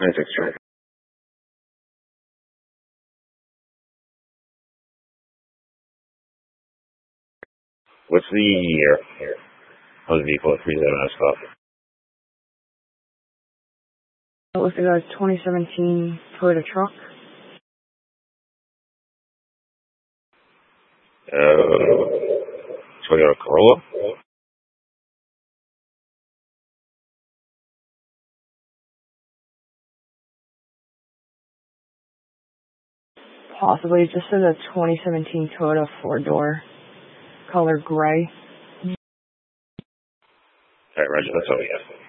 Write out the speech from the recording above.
96 traffic. What's the year of the vehicle at 37 stop? It looks like a 2017 Toyota truck. Toyota Corolla? Possibly. It just says a 2017 Toyota 4-door, color gray. Alright, Roger, that's all we have.